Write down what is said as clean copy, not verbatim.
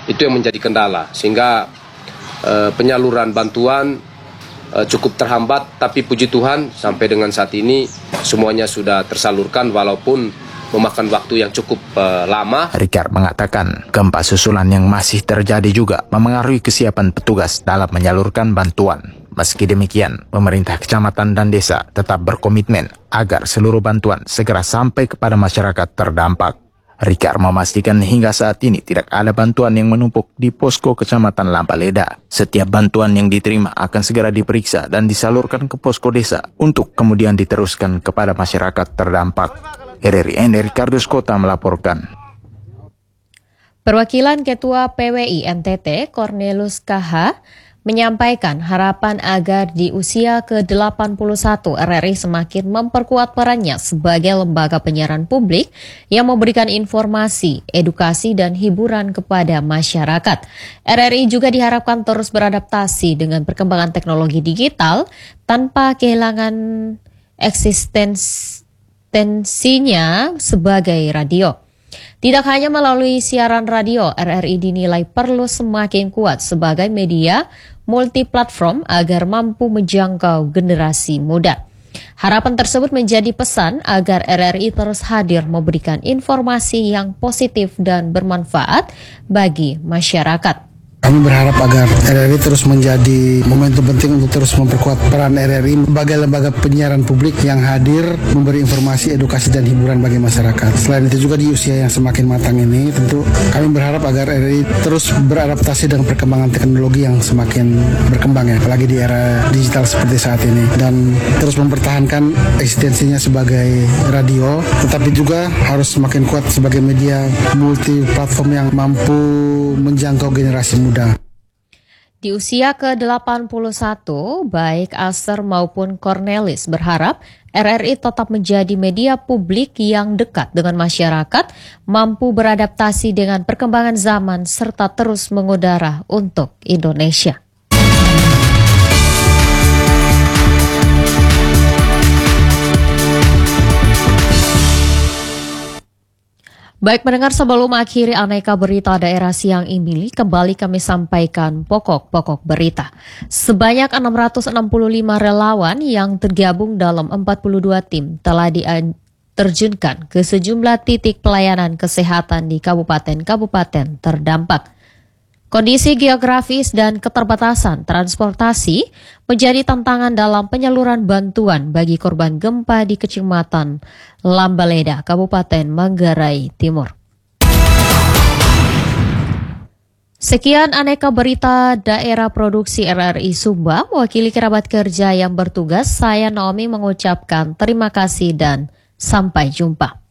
Itu yang menjadi kendala, sehingga penyaluran bantuan cukup terhambat. Tapi puji Tuhan sampai dengan saat ini semuanya sudah tersalurkan walaupun memakan waktu yang cukup lama. Ricard mengatakan gempa susulan yang masih terjadi juga memengaruhi kesiapan petugas dalam menyalurkan bantuan. Meski demikian, pemerintah kecamatan dan desa tetap berkomitmen agar seluruh bantuan segera sampai kepada masyarakat terdampak. Ricard memastikan hingga saat ini tidak ada bantuan yang menumpuk di posko kecamatan Lambaleda. Setiap bantuan yang diterima akan segera diperiksa dan disalurkan ke posko desa untuk kemudian diteruskan kepada masyarakat terdampak. RRI Ricardus Kota melaporkan. Perwakilan Ketua PWI NTT Cornelius KH menyampaikan harapan agar di usia ke-81 RRI semakin memperkuat perannya sebagai lembaga penyiaran publik yang memberikan informasi, edukasi, dan hiburan kepada masyarakat. RRI juga diharapkan terus beradaptasi dengan perkembangan teknologi digital tanpa kehilangan eksistensinya sebagai radio. Tidak hanya melalui siaran radio, RRI dinilai perlu semakin kuat sebagai media multiplatform agar mampu menjangkau generasi muda. Harapan tersebut menjadi pesan agar RRI terus hadir memberikan informasi yang positif dan bermanfaat bagi masyarakat. Kami berharap agar RRI terus menjadi momentum penting untuk terus memperkuat peran RRI sebagai lembaga penyiaran publik yang hadir memberi informasi, edukasi, dan hiburan bagi masyarakat. Selain itu juga di usia yang semakin matang ini, tentu kami berharap agar RRI terus beradaptasi dengan perkembangan teknologi yang semakin berkembang ya, apalagi di era digital seperti saat ini, dan terus mempertahankan eksistensinya sebagai radio, tetapi juga harus semakin kuat sebagai media multi platform yang mampu menjangkau generasi muda. Di usia ke-81, baik Aster maupun Cornelis berharap RRI tetap menjadi media publik yang dekat dengan masyarakat, mampu beradaptasi dengan perkembangan zaman, serta terus mengudara untuk Indonesia. Baik pendengar, sebelum akhiri aneka berita daerah siang ini, kembali kami sampaikan pokok-pokok berita. Sebanyak 665 relawan yang tergabung dalam 42 tim telah diterjunkan ke sejumlah titik pelayanan kesehatan di kabupaten-kabupaten terdampak. Kondisi geografis dan keterbatasan transportasi menjadi tantangan dalam penyaluran bantuan bagi korban gempa di Kecamatan Lambaleda, Kabupaten Manggarai Timur. Sekian aneka berita daerah produksi RRI Sumba. Mewakili kerabat kerja yang bertugas, saya Naomi mengucapkan terima kasih dan sampai jumpa.